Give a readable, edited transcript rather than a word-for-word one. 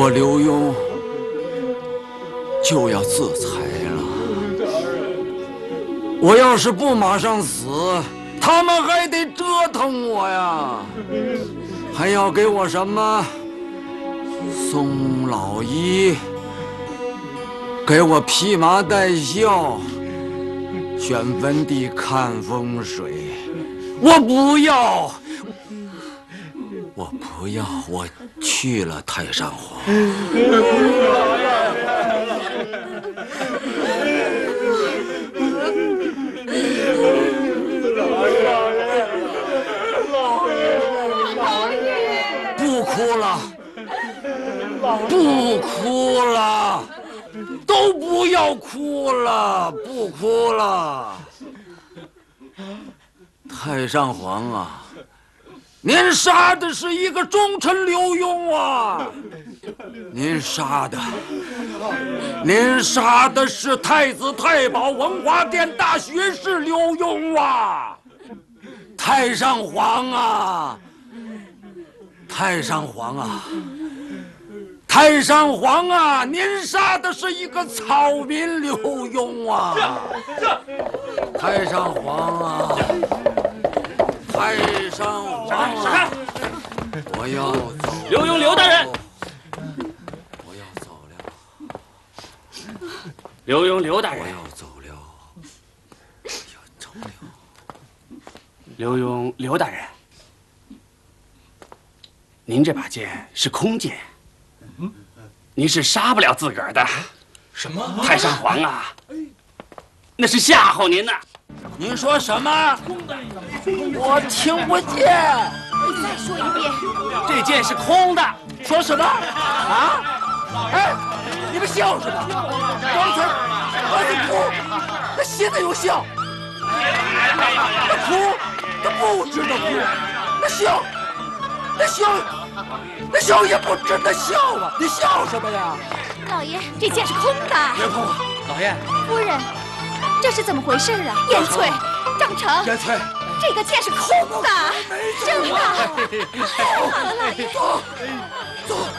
我刘墉就要自裁了。我要是不马上死，他们还得折腾我呀，还要给我什么送老衣，给我披麻戴孝，选坟地看风水。我不要，我不要，我去了太上皇。不哭了，不哭了，都不要哭了，不哭了。太上皇啊，您杀的是一个忠臣刘墉啊！您杀的是太子太保、文华殿大学士刘墉啊！太上皇啊！太上皇啊！太上皇啊！您杀的是一个草民刘墉啊！太上皇啊！太上皇啊！我要走。 刘墉，刘大人。 我要走了。 刘墉，刘大人。 我要走了。要走了。 刘墉，刘大人。您这把剑是空剑，您是杀不了自个儿的。 什么？ 太上皇啊，那是吓唬您呢。 您说什么？我听不见。 你再说一遍。 这剑是空的。 说什么？啊？哎，你们笑什么？刚才哭，那现在又笑。那哭，那不值得哭。那笑，那笑也不值得笑啊！你笑什么呀？ 老爷，这剑是空的。 别哭， 老爷。 夫人，这是怎么回事啊？燕翠，张成， 燕翠， 这个剑是空的，真的。太好了，老爷。 走。